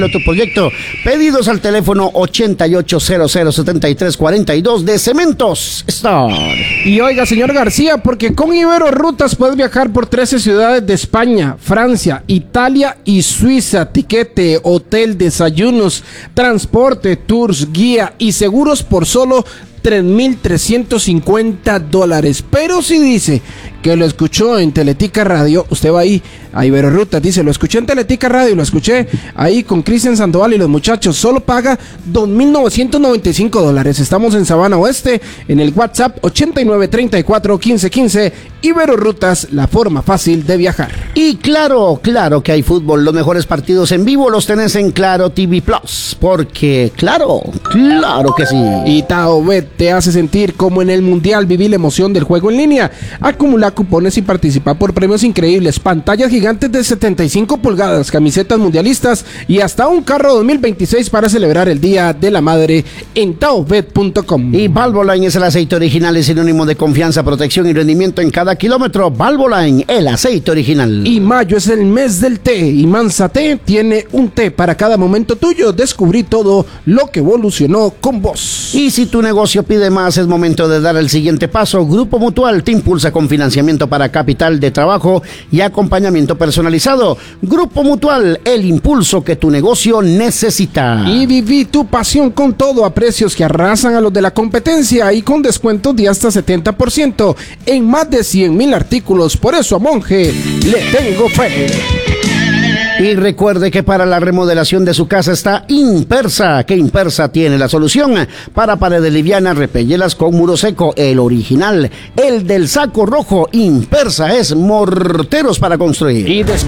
Tu proyecto. Pedidos al teléfono 88007342 de Cementos Star. Y oiga, señor García, porque con Ibero Rutas puedes viajar por 13 ciudades de España, Francia, Italia y Suiza. Tiquete, hotel, desayunos, transporte, tours, guía y seguros por solo $3,350. Pero si dice que lo escuchó en Teletica Radio, usted va ahí a Ibero Rutas, dice, lo escuché en Teletica Radio, lo escuché ahí con Cristian Sandoval y los muchachos, solo paga $2,995. Estamos en Sabana Oeste, en el WhatsApp 8934-1515. Ibero Rutas, la forma fácil de viajar. Y claro que hay fútbol. Los mejores partidos en vivo los tenés en Claro TV Plus, porque claro que sí. Y TaoBet te hace sentir como en el Mundial. Viví la emoción del juego en línea. Acumula cupones y participa por premios increíbles. Pantallas gigantes de 75 pulgadas, camisetas mundialistas y hasta un carro 2026 para celebrar el Día de la Madre en taobet.com. Y Valvoline es el aceite original, es sinónimo de confianza, protección y rendimiento en cada kilómetro. Valvoline, el aceite original. Y mayo es el mes del té y Mansa Té tiene un té para cada momento tuyo. Descubrí todo lo que evolucionó con vos. Y si tu negocio pide más, es momento de dar el siguiente paso. Grupo Mutual te impulsa con financiamiento para capital de trabajo y acompañamiento personalizado. Grupo Mutual, el impulso que tu negocio necesita. Y viví tu pasión con todo a precios que arrasan a los de la competencia y con descuentos de hasta 70% en más de 100,000 artículos. Por eso a Monje le tengo fe. Y recuerde que para la remodelación de su casa está Impersa, que Impersa tiene la solución. Para paredes livianas, repéllelas con muro seco, el original, el del saco rojo. Impersa es morteros para construir.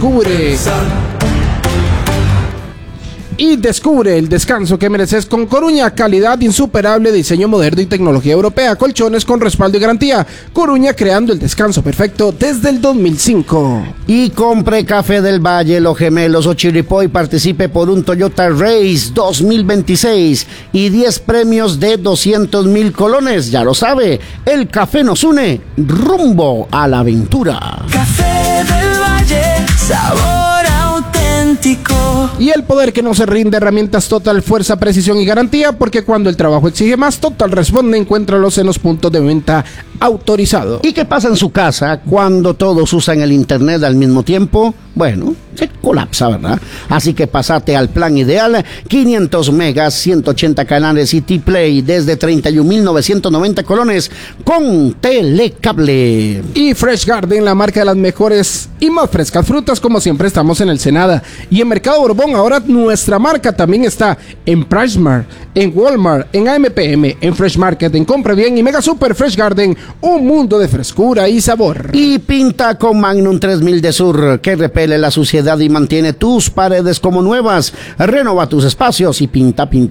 Y descubre el descanso que mereces con Coruña. Calidad insuperable, diseño moderno y tecnología europea. Colchones con respaldo y garantía. Coruña, creando el descanso perfecto desde el 2005. Y compre Café del Valle, Los Gemelos o Chiripoy. Participe por un Toyota Race 2026 y 10 premios de 200,000 colones. Ya lo sabe, el café nos une rumbo a la aventura. Café del Valle, sabor auténtico. Y el poder que no se rinde, herramientas Total, fuerza, precisión y garantía, porque cuando el trabajo exige más, Total responde. Encuéntralos en los puntos de venta autorizados. ¿Y qué pasa en su casa cuando todos usan el internet al mismo tiempo? Bueno, se colapsa, ¿verdad? Así que pasate al plan ideal, 500 megas, 180 canales y T-Play desde 31,990 colones con Telecable. Y Fresh Garden, la marca de las mejores y más frescas frutas, como siempre estamos en el Senada. Y en Mercado Borbón, ahora nuestra marca también está en PriceMart, en Walmart, en AMPM, en Fresh Market, en Compra Bien y Mega Super. Fresh Garden, un mundo de frescura y sabor. Y pinta con Magnum 3000 de Sur, que repele la suciedad y mantiene tus paredes como nuevas. Renova tus espacios y pinta tu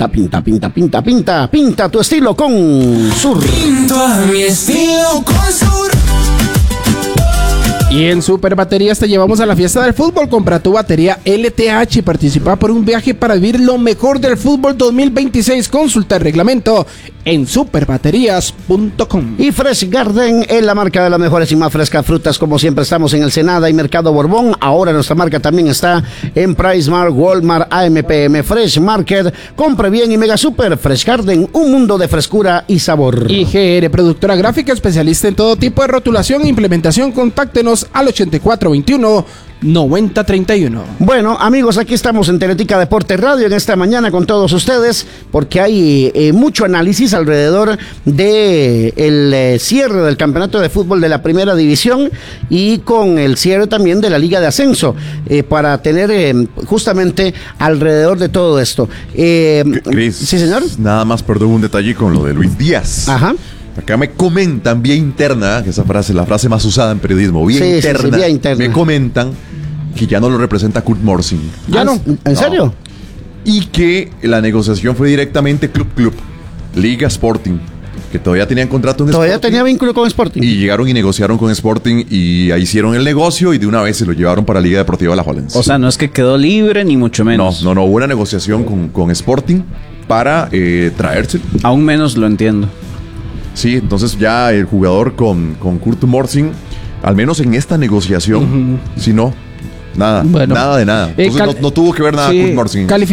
estilo con Sur. Pinto a mi estilo con Sur. Y en Super Baterías te llevamos a la fiesta del fútbol. Compra tu batería LTH y participa por un viaje para vivir lo mejor del fútbol 2026. Consulta el reglamento en superbaterías.com. Y Fresh Garden es la marca de las mejores y más frescas frutas. Como siempre estamos en el Senada y Mercado Borbón. Ahora nuestra marca también está en PriceMart, Walmart, AMPM, Fresh Market, Compre Bien y Mega Super. Fresh Garden, un mundo de frescura y sabor. Y GR, productora gráfica especialista en todo tipo de rotulación e implementación. Contáctenos al 8421-9031. Bueno, amigos, aquí estamos en Teletica Deporte Radio en esta mañana con todos ustedes, porque hay mucho análisis alrededor de el cierre del campeonato de fútbol de la primera división y con el cierre también de la Liga de Ascenso, para tener justamente alrededor de todo esto. Cris, sí, señor. Nada más, perdón, un detalle con lo de Luis Díaz. Ajá. Acá me comentan vía interna, que esa frase, la frase más usada en periodismo, vía interna, vía interna. me comentan que ya no lo representa Kurt Morsing. ¿Ya no? ¿En serio? Y que la negociación fue directamente Club, Liga Sporting, que todavía tenían contrato en Todavía Sporting. tenía vínculo con Sporting. Y llegaron y negociaron con Sporting y ahí hicieron el negocio y de una vez se lo llevaron para Liga Deportiva Alajuelense. O sea, no es que quedó libre ni mucho menos. No, hubo una negociación con Sporting para traerse. Aún menos lo entiendo. Sí, entonces ya el jugador con Kurt Morsing, al menos en esta negociación, si no, nada, Bueno, nada de nada. Entonces no tuvo que ver nada Kurt Morsing.